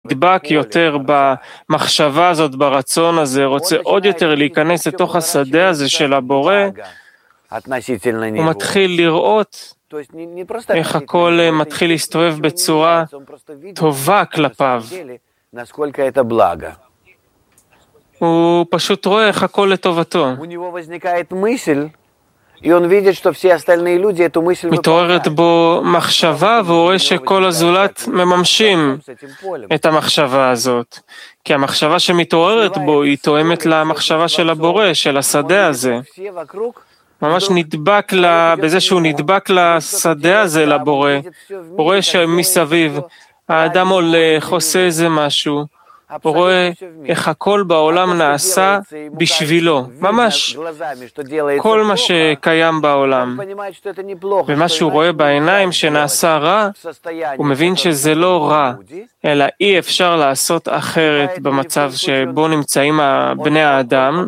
נדבק יותר במחשבה הזאת, ברצון הזה, רוצה עוד יותר להיכנס לתוך השדה הזה של הבורא, הוא מתחיל לראות איך הכל מתחיל להסתובב בצורה טובה כלפיו. הוא פשוט רואה איך הכל לטובתו. מתעוררת בו מחשבה והוא רואה שכל הזולת מממשים את המחשבה הזאת. כי המחשבה שמתעוררת בו היא תואמת למחשבה של הבורא, של השדה הזה. ממש נדבק בזה שהוא נדבק לשדה הזה, לבורא. הוא רואה שמסביב האדם הולך, עושה איזה משהו. הוא רואה איך הכל בעולם נעשה בשבילו, ממש כל מה שקיים בעולם. ומה שהוא רואה בעיניים שנעשה רע, הוא מבין שזה לא רע, אלא אי אפשר לעשות אחרת במצב שבו נמצאים בני האדם,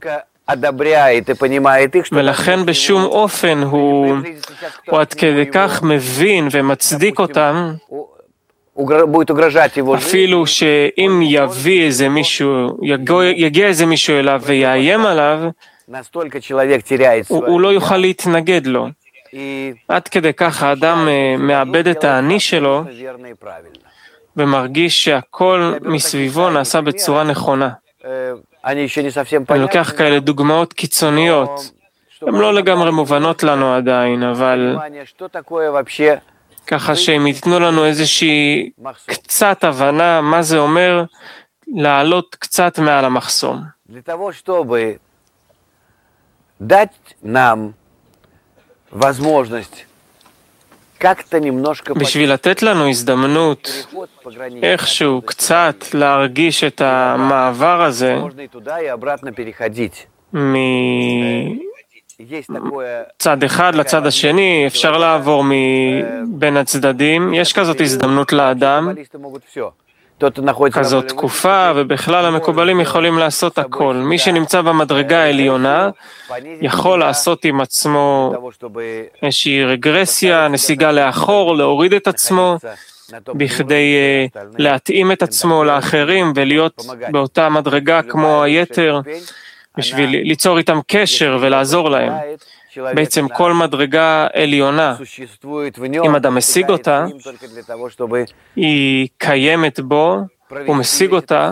ולכן בשום אופן הוא עד כדי כך מבין ומצדיק אותם, אפילו שאם יגיע איזה מישהו אליו ויאיים עליו, הוא לא יוכל להתנגד לו. עד כדי כך האדם מאבד את האני שלו ומרגיש שהכל מסביבו נעשה בצורה נכונה. אני לוקח כאלה דוגמאות קיצוניות, הן לא לגמרי מובנות לנו עדיין, אבל ככה שהם ייתנו לנו איזושהי קצת הבנה מה זה אומר לעלות קצת מעל המחסום. בשביל לתת לנו הזדמנות איכשהו קצת להרגיש את המעבר הזה מצד אחד לצד השני, אפשר לעבור בין הצדדים, יש כזאת הזדמנות לאדם, כזאת תקופה, ובכלל המקובלים יכולים לעשות הכל. מי שנמצא במדרגה העליונה יכול לעשות עם עצמו איזושהי רגרסיה, נסיגה לאחור, להוריד את עצמו, בכדי להתאים את עצמו לאחרים ולהיות באותה מדרגה כמו היתר, בשביל ליצור איתם קשר ולעזור להם. בעצם כל מדרגה עליונה, אם אדם משיג אותה, היא קיימת בו, הוא משיג אותה,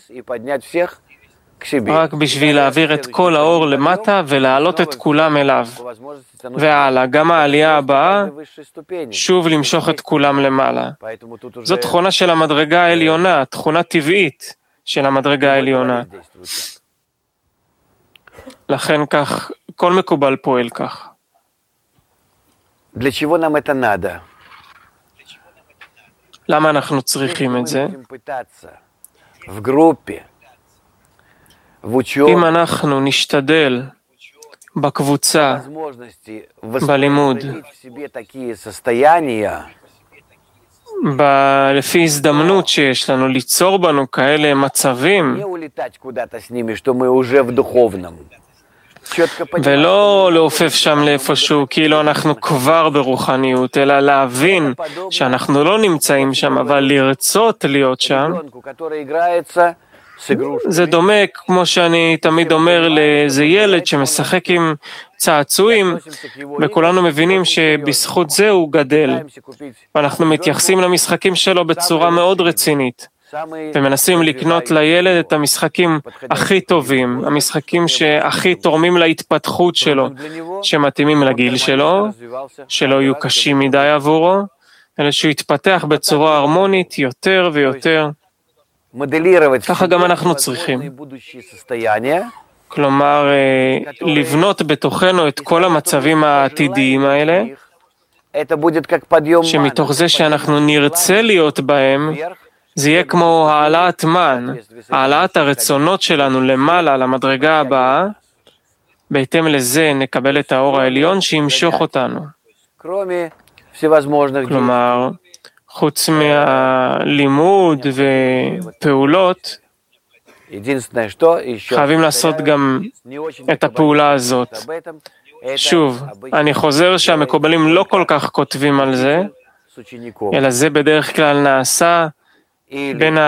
רק בשביל להעביר את כל האור למטה ולהעלות את כולם אליו. והלאה, גם העלייה הבאה, שוב למשוך את כולם למעלה. זאת תכונה של המדרגה העליונה, תכונה טבעית של המדרגה העליונה. לכן כך, כל מקובל פועל כך. למה אנחנו צריכים את זה? אם אנחנו נשתדל בקבוצה, בלימוד, לפי הזדמנות שיש לנו ליצור בנו כאלה מצבים, ולא לעופף שם לאיפשהו כאילו אנחנו כבר ברוחניות, אלא להבין שאנחנו לא נמצאים שם, אבל לרצות להיות שם. זה דומה, כמו שאני תמיד אומר, לאיזה ילד שמשחק עם צעצועים, וכולנו מבינים שבזכות זה הוא גדל. ואנחנו מתייחסים למשחקים שלו בצורה מאוד רצינית. ומנסים לקנות לילד את המשחקים הכי טובים, המשחקים שהכי תורמים להתפתחות שלו, שמתאימים לגיל שלו, שלא יהיו קשים מדי עבורו, אלא שהוא יתפתח בצורה הרמונית יותר ויותר. ככה גם אנחנו צריכים. כלומר, לבנות בתוכנו את כל המצבים העתידיים האלה, שמתוך זה שאנחנו נרצה להיות בהם, זה יהיה כמו העלאת מן, העלאת הרצונות שלנו למעלה, למדרגה הבאה, בהתאם לזה נקבל את האור העליון שימשוך אותנו. כלומר, חוץ מהלימוד ופעולות, חייבים לעשות גם את הפעולה הזאת. שוב, אני חוזר שהמקובלים לא כל כך כותבים על זה, אלא זה בדרך כלל נעשה בין